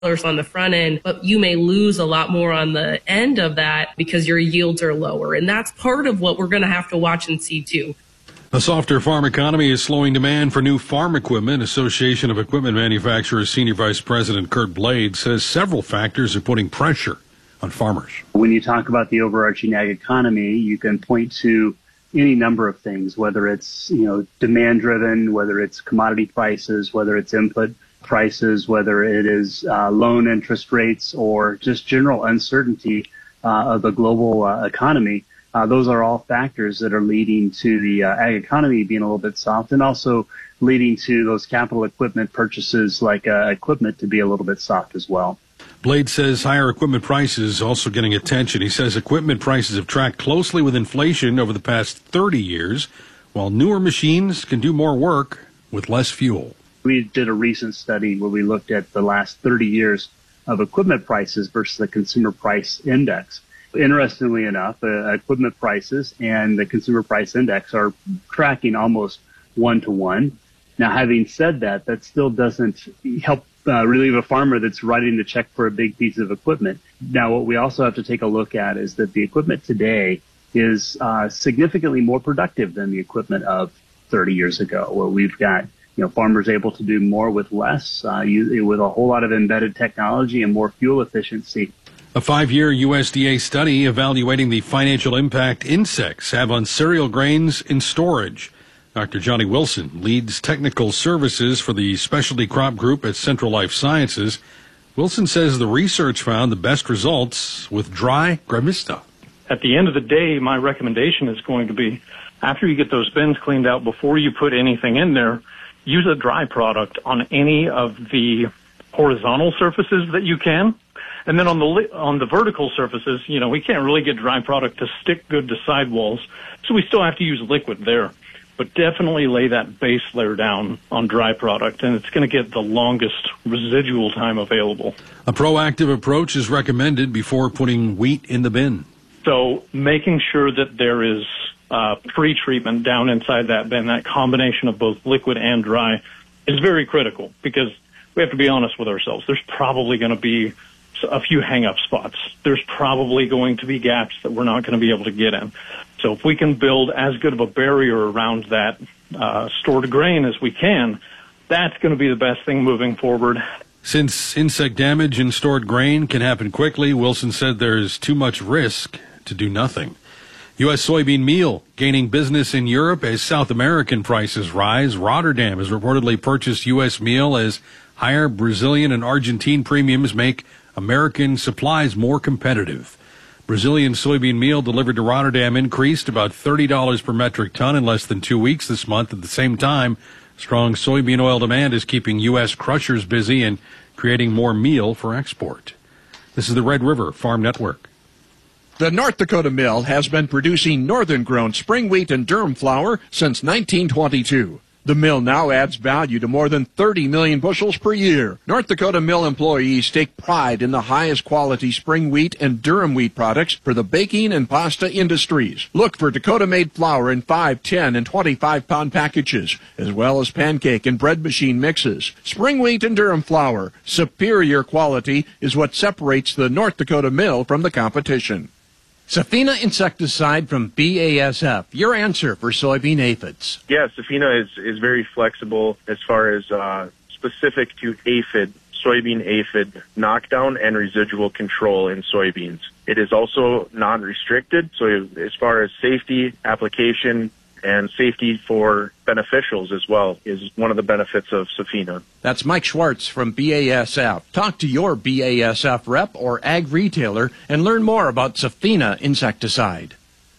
on the front end, but you may lose a lot more on the end of that because your yields are lower. And that's part of what we're going to have to watch and see too. A softer farm economy is slowing demand for new farm equipment. Association of Equipment Manufacturers Senior Vice President Kurt Blade says several factors are putting pressure on farmers. When you talk about the overarching ag economy, you can point to any number of things, whether it's, demand driven, whether it's commodity prices, whether it's input prices, whether it is loan interest rates or just general uncertainty of the global economy. Those are all factors that are leading to the ag economy being a little bit soft, and also leading to those capital equipment purchases like equipment to be a little bit soft as well. Blade says higher equipment prices also getting attention. He says equipment prices have tracked closely with inflation over the past 30 years, while newer machines can do more work with less fuel. We did a recent study where we looked at the last 30 years of equipment prices versus the consumer price index. Interestingly enough, equipment prices and the consumer price index are tracking almost 1-to-1. Now, having said that, that still doesn't help relieve a farmer that's writing the check for a big piece of equipment. Now, what we also have to take a look at is that the equipment today is significantly more productive than the equipment of 30 years ago, where we've got farmers able to do more with less, with a whole lot of embedded technology and more fuel efficiency. A 5-year USDA study evaluating the financial impact insects have on cereal grains in storage. Dr. Johnny Wilson leads technical services for the specialty crop group at Central Life Sciences. Wilson says the research found the best results with dry gramista. At the end of the day, my recommendation is going to be, after you get those bins cleaned out, before you put anything in there, use a dry product on any of the horizontal surfaces that you can. And then on the vertical surfaces, we can't really get dry product to stick good to sidewalls, so we still have to use liquid there. But definitely lay that base layer down on dry product, and it's going to get the longest residual time available. A proactive approach is recommended before putting wheat in the bin. So making sure that there is pre-treatment down inside that bin, that combination of both liquid and dry, is very critical, because we have to be honest with ourselves. There's probably going to be a few hang-up spots. There's probably going to be gaps that we're not going to be able to get in. So if we can build as good of a barrier around that stored grain as we can, that's going to be the best thing moving forward. Since insect damage in stored grain can happen quickly, Wilson said there's too much risk to do nothing. U.S. soybean meal gaining business in Europe as South American prices rise. Rotterdam has reportedly purchased U.S. meal as higher Brazilian and Argentine premiums make American supplies more competitive. Brazilian soybean meal delivered to Rotterdam increased about $30 per metric ton in less than 2 weeks this month. At the same time, strong soybean oil demand is keeping U.S. crushers busy and creating more meal for export. This is the Red River Farm Network. The North Dakota Mill has been producing northern-grown spring wheat and durum flour since 1922. The mill now adds value to more than 30 million bushels per year. North Dakota Mill employees take pride in the highest quality spring wheat and durum wheat products for the baking and pasta industries. Look for Dakota-made flour in 5, 10, and 25-pound packages, as well as pancake and bread machine mixes. Spring wheat and durum flour, superior quality, is what separates the North Dakota Mill from the competition. Safina insecticide from BASF, your answer for soybean aphids. Yeah, Safina is very flexible as far as specific to aphid, soybean aphid knockdown and residual control in soybeans. It is also non-restricted, so as far as safety, application, and safety for beneficials as well is one of the benefits of Safina. That's Mike Schwartz from BASF. Talk to your BASF rep or ag retailer and learn more about Safina insecticide.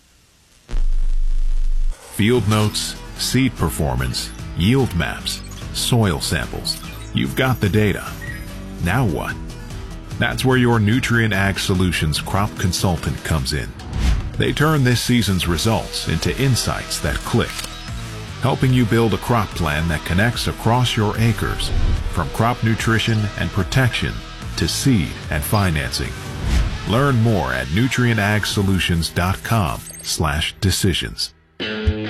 Field notes, seed performance, yield maps, soil samples. You've got the data. Now what? That's where your Nutrien Ag Solutions crop consultant comes in. They turn this season's results into insights that click, helping you build a crop plan that connects across your acres, from crop nutrition and protection to seed and financing. Learn more at nutrienagsolutions.com/decisions.